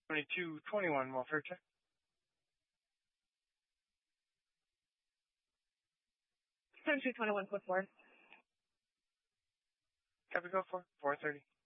2221 welfare check. Times 21 code 4. Copy, go for 430.